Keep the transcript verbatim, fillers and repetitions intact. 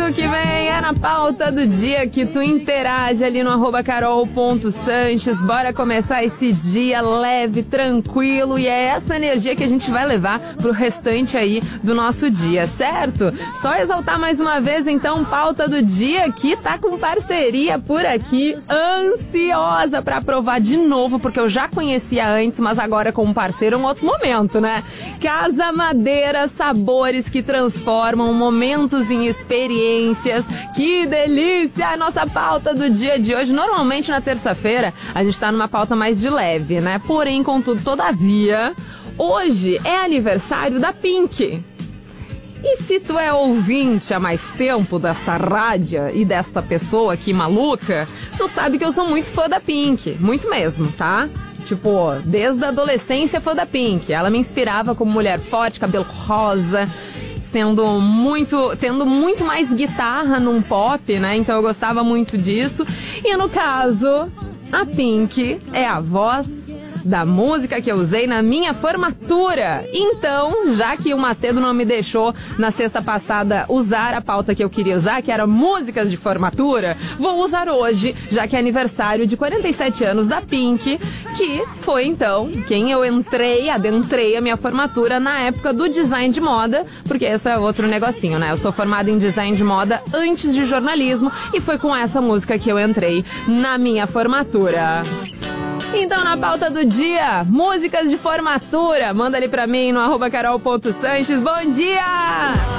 certo que vem, é na pauta do dia que tu interage ali no arroba carol ponto sanches. Bora começar esse dia leve, tranquilo, e é essa energia que a gente vai levar pro restante aí do nosso dia, certo? Só exaltar mais uma vez, então, pauta do dia que tá com parceria por aqui, ansiosa pra provar de novo, porque eu já conhecia antes, mas agora com um parceiro é um outro momento, né? Casa Madeira, sabores que transformam momentos em experiências. Que delícia! A nossa pauta do dia de hoje, normalmente na terça-feira, a gente tá numa pauta mais de leve, né? Porém, contudo, todavia, hoje é aniversário da Pink. E se tu é ouvinte há mais tempo desta rádio e desta pessoa aqui maluca, tu sabe que eu sou muito fã da Pink, muito mesmo, tá? Tipo, desde a adolescência fã da Pink. Ela me inspirava como mulher forte, cabelo rosa, sendo muito, tendo muito mais guitarra num pop, né? Então eu gostava muito disso. E no caso, a Pink é a voz da música que eu usei na minha formatura. Então, já que o Macedo não me deixou na sexta passada usar a pauta que eu queria usar, que era músicas de formatura, vou usar hoje, já que é aniversário de quarenta e sete anos da Pink, que foi então quem eu entrei, adentrei a minha formatura na época do design de moda, porque esse é outro negocinho, né? Eu sou formada em design de moda antes de jornalismo e foi com essa música que eu entrei na minha formatura. Então, na pauta do dia, músicas de formatura. Manda ali pra mim no arroba carol ponto sanches. Bom dia!